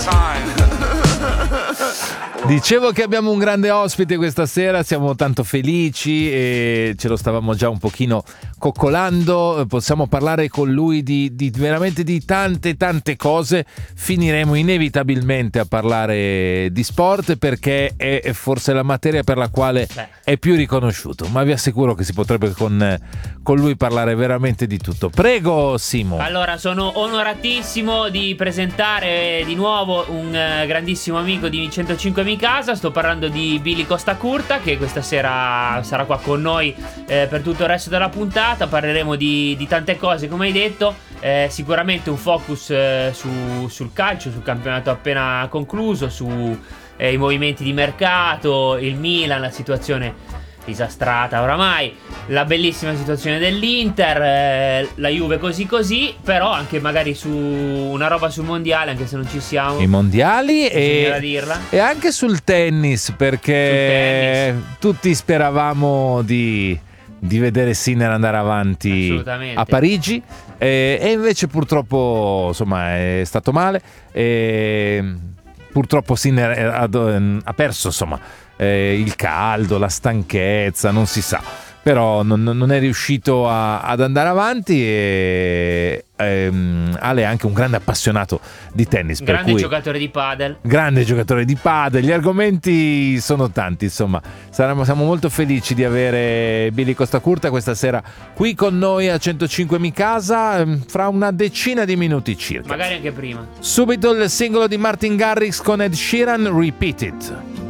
Dicevo che abbiamo un grande ospite questa sera, siamo tanto felici e ce lo stavamo già un pochino coccolando. Possiamo parlare con lui di veramente di tante cose. Finiremo inevitabilmente a parlare di sport perché è forse la materia per la quale è più riconosciuto, ma vi assicuro che si potrebbe con lui parlare veramente di tutto. Prego Simo. Allora, sono onoratissimo di presentare di nuovo un grandissimo amico di 105 casa. Sto parlando di Billy Costacurta, che questa sera sarà qua con noi per tutto il resto della puntata. Parleremo di tante cose, come hai detto. Sicuramente un focus sul calcio, sul campionato appena concluso, su i movimenti di mercato, il Milan, la situazione disastrata oramai, la bellissima situazione dell'Inter, la Juve così, però anche magari su una roba sul mondiale, anche se non ci siamo. I mondiali e anche sul tennis, perché tutti speravamo di vedere Sinner andare avanti a Parigi e invece purtroppo insomma è stato male e purtroppo Sinner ha perso insomma il caldo, la stanchezza, non si sa, però non è riuscito ad andare avanti e Ale è anche un grande appassionato di tennis, grande giocatore di padel, gli argomenti sono tanti, insomma siamo molto felici di avere Billy Costacurta questa sera qui con noi a 105 Mi Casa, fra una decina di minuti circa, magari anche prima. Subito il singolo di Martin Garrix con Ed Sheeran, Repeat It.